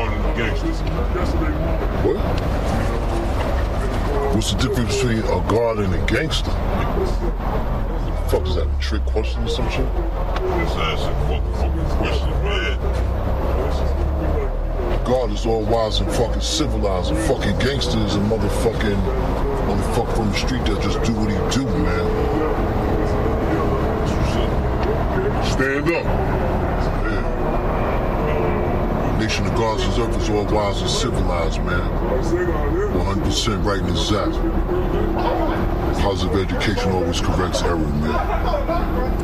guard and a gangster. What? What's the difference between a guard and a gangster? What the fuck is that, a trick question or some shit? Just asking fucking questions, man. A guard is all wise and fucking civilized. A fucking gangster is a motherfucker from the street that just do what he do, man. Stand up. Yeah. Nation of Guards Reserve is all wise and civilized, man. 100% right and exact. Positive education always corrects error, man.